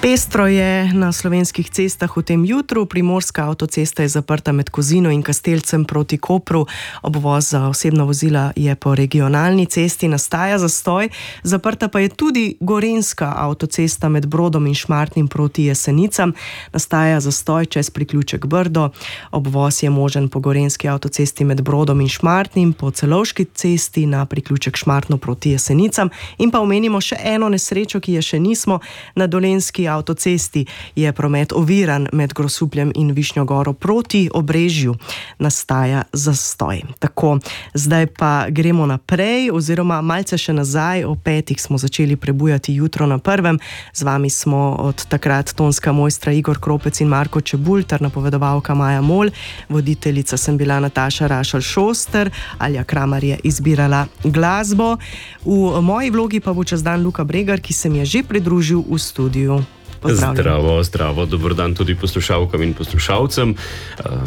Pestro je na slovenskih cestah v tem jutru. Primorska avtocesta je zaprta med Kozino in Kastelcem proti Kopru. Obvoz za osebna vozila je po regionalni cesti, nastaja zastoj. Zaprta pa je tudi gorenjska avtocesta med Brodom in Šmartnim proti Jesenicam. Nastaja zastoj čez priključek Brdo. Obvoz je možen po gorenjski avtocesti med Brodom in Šmartnim, po Celovški cesti na priključek Šmartno proti Jesenicam. In pa omenimo še eno nesrečo, ki je še nismo. Na Dolenjski avtocesti je promet oviran med Grosupljem in Višnjo Goro proti Obrežju. Nastaja zastoj. Tako, zdaj pa gremo naprej, oziroma malce še nazaj. O 5 smo začeli prebujati jutro na prvem. Z vami smo od takrat tonska mojstra Igor Kropec in Marko Čebulj ter napovedovalka Maja Mol. Voditeljica sem bila Nataša Rašelj-Šoster, Alja Kramar je izbirala glasbo. V moji vlogi pa bo čez dan Luka Bregar, ki se mi je že pridružil v studiu. Zdravo, dober dan tudi poslušalkam in poslušalcem.